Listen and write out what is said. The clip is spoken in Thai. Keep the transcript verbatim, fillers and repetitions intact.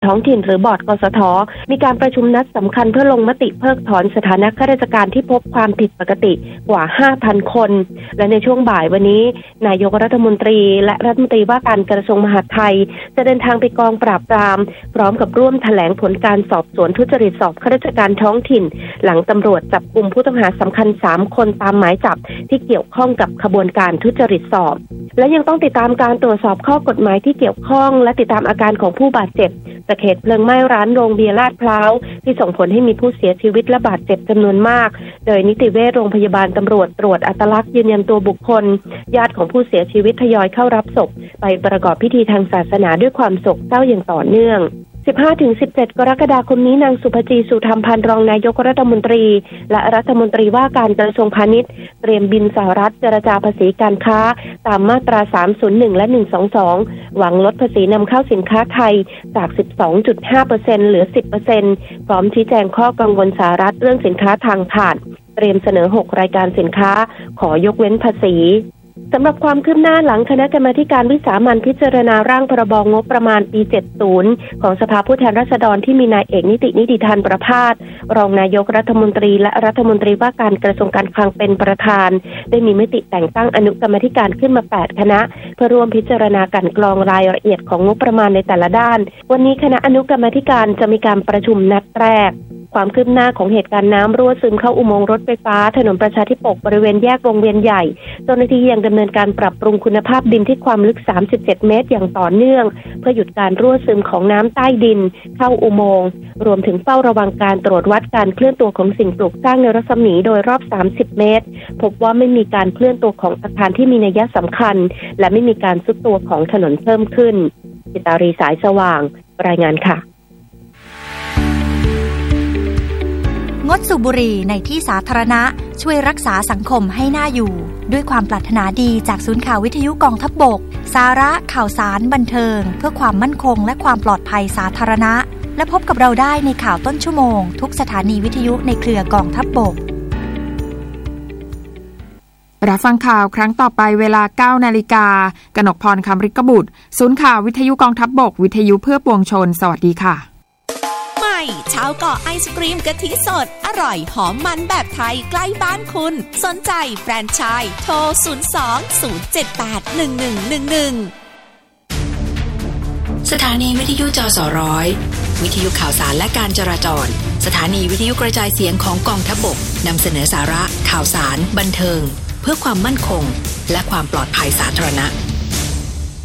ท้องถิ่นหรือบอร์ดกสทมีการประชุมนัดสำคัญเพื่อลงมติเพิกถอนสถานะข้าราชการที่พบความผิดปกติกว่า ห้าพัน คนและในช่วงบ่ายวันนี้นายกรัฐมนตรีและรัฐมนตรีว่าการกระทรวงมหาดไทยจะเดินทางไปกองปราบปรามพร้อมกับร่วมแถลงผลการสอบสวนทุจริตสอบข้าราชการท้องถิ่นหลังตำรวจจับกุมผู้ต้องหาสำคัญสามคนตามหมายจับที่เกี่ยวข้องกับขบวนการทุจริตสอบและยังต้องติดตามการตรวจสอบข้อกฎหมายที่เกี่ยวข้องและติดตามอาการของผู้บาดเจ็บจากเหตุเพลิงไหม้ร้านโรงเบียร์ลาดพร้าวที่ส่งผลให้มีผู้เสียชีวิตและบาดเจ็บจำนวนมากโดยนิติเวชโรงพยาบาลตำรวจตรวจอัตลักษณ์ยืนยันตัวบุคคลญาติของผู้เสียชีวิตทยอยเข้ารับศพไปประกอบพิธีทางศาสนาด้วยความโศกเศร้าอย่างต่อเนื่อง สิบห้าถึงสิบเจ็ด กรกฎาคมนี้นางสุภจี สุธรรมพันธ์รองนายกรัฐมนตรีและรัฐมนตรีว่าการกระทรวงพาณิชย์เตรียมบินสหรัฐเจรจาภาษีการค้าตามมาตราสามศูนย์หนึ่งและหนึ่งสองสองหวังลดภาษีนำเข้าสินค้าไทยจาก สิบสองจุดห้าเปอร์เซ็นต์ เหลือ สิบเปอร์เซ็นต์ พร้อมชี้แจงข้อกังวลสหรัฐเรื่องสินค้าทางผ่านเตรียมเสนอหกรายการสินค้าขอยกเว้นภาษีสำหรับความคืบหน้าหลังคณะกรรมาธิการวิสามัญพิจารณาร่างพรบงบประมาณปีเจ็ดสิบของสภาผู้แทนราษฎรที่มีนายเอกนิตินิติธานประภาสรองนายกรัฐมนตรีและรัฐมนตรีว่าการกระทรวงการคลังเป็นประธานได้มีมติแต่งตั้งอนุกรรมาธิการขึ้นมาแปดคณะเพื่อร่วมพิจารณาการกรองรายละเอียดของงบประมาณในแต่ละด้านวันนี้คณะอนุกรรมาธิการจะมีการประชุมนัดแรกความคืบหน้าของเหตุการณ์น้ำรั่วซึมเข้าอุโมงค์รถไฟฟ้าถนนประชาธิปกบริเวณแยกวงเวียนใหญ่เจ้าหน้าที่ยังดำเนินการปรับปรุงคุณภาพดินที่ความลึกสามสิบเจ็ดเมตรอย่างต่อเนื่องเพื่อหยุดการรั่วซึมของน้ำใต้ดินเข้าอุโมงค์รวมถึงเฝ้าระวังการตรวจวัดการเคลื่อนตัวของสิ่งปลูกสร้างในรัศมีโดยรอบสามสิบเมตรพบว่าไม่มีการเคลื่อนตัวของอาคารที่มีนัยสำคัญและไม่มีการทรุดตัวของถนนเพิ่มขึ้นจิตารีสายสว่างรายงานค่ะงดสูบบุหรี่ในที่สาธารณะช่วยรักษาสังคมให้น่าอยู่ด้วยความปรารถนาดีจากศูนย์ข่าววิทยุกองทัพบกสาระข่าวสารบันเทิงเพื่อความมั่นคงและความปลอดภัยสาธารณะและพบกับเราได้ในข่าวต้นชั่วโมงทุกสถานีวิทยุในเครือกองทัพบกรับฟังข่าวครั้งต่อไปเวลา เก้านาฬิกา กนกพร คำฤกบุตรศูนย์ข่าววิทยุกองทัพบกวิทยุเพื่อปวงชนสวัสดีค่ะใหม่ชาวเกาะไอศกรีมกะทิสดอร่อยหอมมันแบบไทยใกล้บ้านคุณสนใจแฟรนไชส์โทรศูนย์ สอง ศูนย์ เจ็ด แปด หนึ่ง หนึ่ง หนึ่ง หนึ่งสถานีวิทยุจสร้อยวิทยุข่าวสารและการจราจรสถานีวิทยุกระจายเสียงของกองทัพบกนำเสนอสาระข่าวสารบันเทิงเพื่อความมั่นคงและความปลอดภัยสาธารณะ